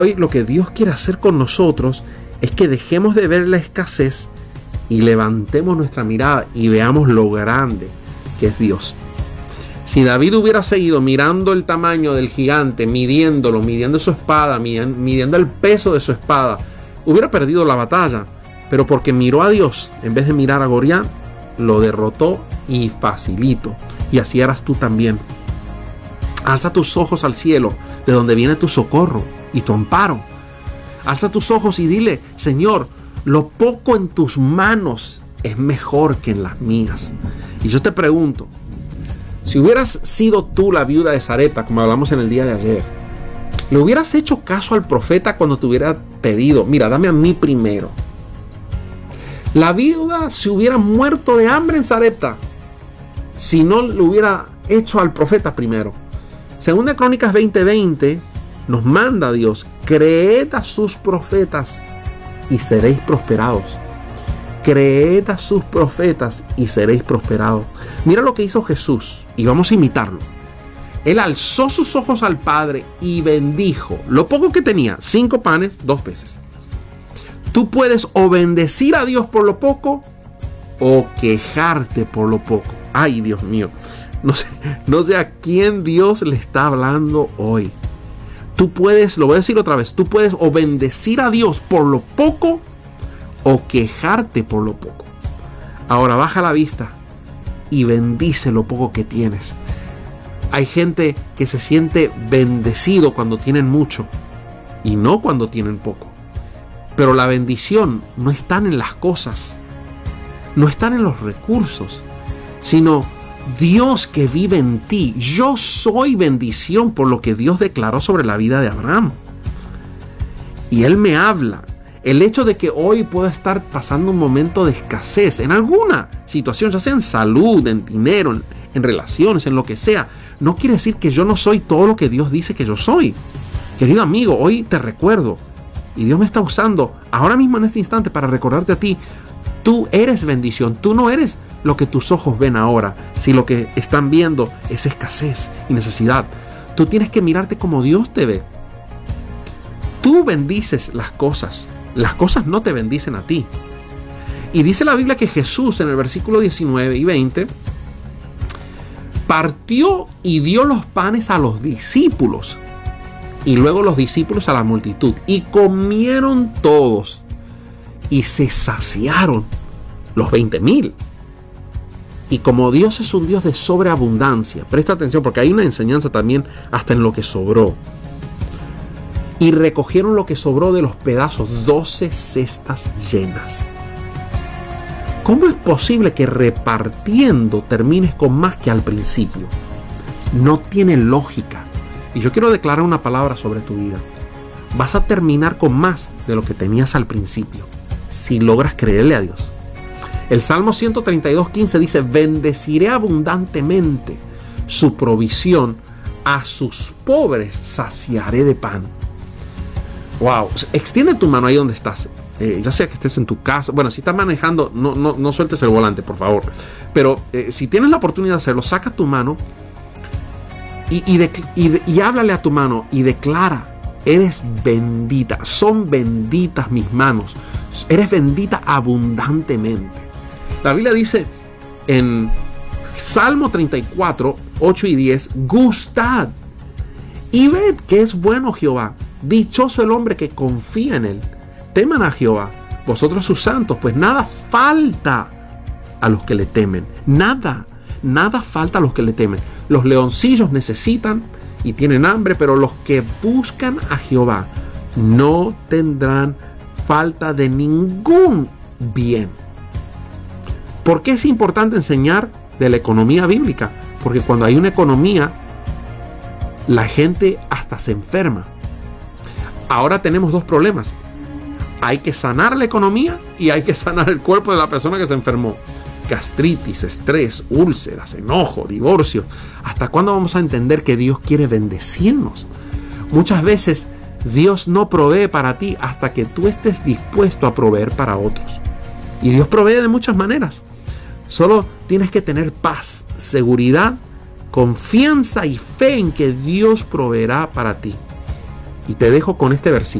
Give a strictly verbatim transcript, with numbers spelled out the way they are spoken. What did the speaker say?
Hoy lo que Dios quiere hacer con nosotros es que dejemos de ver la escasez y levantemos nuestra mirada y veamos lo grande que es Dios. Si David hubiera seguido mirando el tamaño del gigante, midiéndolo, midiendo su espada, midiendo el peso de su espada, hubiera perdido la batalla. Pero porque miró a Dios en vez de mirar a Goliat, lo derrotó y facilito. Y así harás tú también. Alza tus ojos al cielo, de donde viene tu socorro y tu amparo. Alza tus ojos y dile: Señor, lo poco en tus manos es mejor que en las mías. Y yo te pregunto, si hubieras sido tú la viuda de Sarepta, como hablamos en el día de ayer, ¿le hubieras hecho caso al profeta cuando te hubiera pedido: mira, dame a mí primero? La viuda se hubiera muerto de hambre en Sarepta si no le hubiera hecho al profeta primero. Segunda Crónicas veinte veinte nos manda Dios: creed a sus profetas y seréis prosperados. Creed a sus profetas y seréis prosperados. Mira lo que hizo Jesús y vamos a imitarlo. Él alzó sus ojos al Padre y bendijo lo poco que tenía: cinco panes, dos peces. Tú puedes o bendecir a Dios por lo poco o quejarte por lo poco. Ay, Dios mío. No sé, no sé a quién Dios le está hablando hoy. Tú puedes, lo voy a decir otra vez, tú puedes o bendecir a Dios por lo poco o quejarte por lo poco. Ahora baja la vista y bendice lo poco que tienes. Hay gente que se siente bendecido cuando tienen mucho y no cuando tienen poco. Pero la bendición no está en las cosas, no está en los recursos, sino Dios que vive en ti. Yo soy bendición por lo que Dios declaró sobre la vida de Abraham. Y Él me habla. El hecho de que hoy pueda estar pasando un momento de escasez en alguna situación, ya sea en salud, en dinero, en, en relaciones, en lo que sea, no quiere decir que yo no soy todo lo que Dios dice que yo soy. Querido amigo, hoy te recuerdo, y Dios me está usando ahora mismo en este instante para recordarte a ti: tú eres bendición. Tú no eres lo que tus ojos ven ahora, si lo que están viendo es escasez y necesidad. Tú tienes que mirarte como Dios te ve. Tú bendices las cosas. Las cosas no te bendicen a ti. Y dice la Biblia que Jesús en el versículo diecinueve y veinte partió y dio los panes a los discípulos y luego los discípulos a la multitud, y comieron todos y se saciaron los veinte mil. Y como Dios es un Dios de sobreabundancia, presta atención porque hay una enseñanza también hasta en lo que sobró. Y recogieron lo que sobró de los pedazos, doce cestas llenas. ¿Cómo es posible que repartiendo termines con más que al principio? No tiene lógica. Y yo quiero declarar una palabra sobre tu vida. Vas a terminar con más de lo que tenías al principio, si logras creerle a Dios. El Salmo ciento treinta y dos, quince dice: bendeciré abundantemente su provisión, a sus pobres saciaré de pan. Wow, extiende tu mano ahí donde estás, eh, ya sea que estés en tu casa. Bueno, si estás manejando, no, no, no sueltes el volante, por favor. Pero eh, si tienes la oportunidad de hacerlo, saca tu mano y, y, de, y, de, y háblale a tu mano y declara: eres bendita, son benditas mis manos, eres bendita abundantemente. La Biblia dice en Salmo treinta y cuatro, ocho y diez: gustad y ved que es bueno Jehová, dichoso el hombre que confía en él. Teman a Jehová, vosotros sus santos, pues nada falta a los que le temen. Nada, nada falta a los que le temen. Los leoncillos necesitan y tienen hambre, pero los que buscan a Jehová no tendrán falta de ningún bien. ¿Por qué es importante enseñar de la economía bíblica? Porque cuando hay una economía, la gente hasta se enferma. Ahora tenemos dos problemas. Hay que sanar la economía y hay que sanar el cuerpo de la persona que se enfermó. Gastritis, estrés, úlceras, enojo, divorcio. ¿Hasta cuándo vamos a entender que Dios quiere bendecirnos? Muchas veces Dios no provee para ti hasta que tú estés dispuesto a proveer para otros. Y Dios provee de muchas maneras. Solo tienes que tener paz, seguridad, confianza y fe en que Dios proveerá para ti. Y te dejo con este versículo.